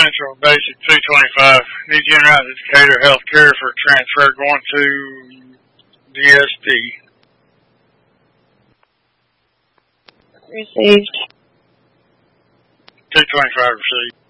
Central Basic 225. Need United Educator Healthcare for transfer going to DSD. Received. 225 received.